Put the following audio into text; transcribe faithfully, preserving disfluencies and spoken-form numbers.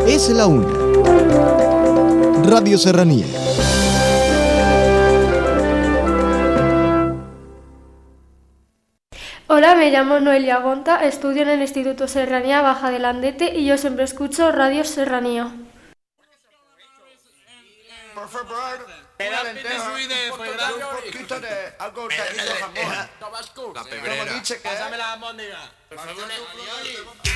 Es la una. Radio Serranía. Hola, me llamo Noelia Gonta, estudio en el Instituto Serranía Baja de Landete y yo siempre escucho Radio Serranía. Por favor, una lenteja, un poquito de algo taquito jamón. La pebrera. Como dice que... Pásame la albóndiga. Por favor,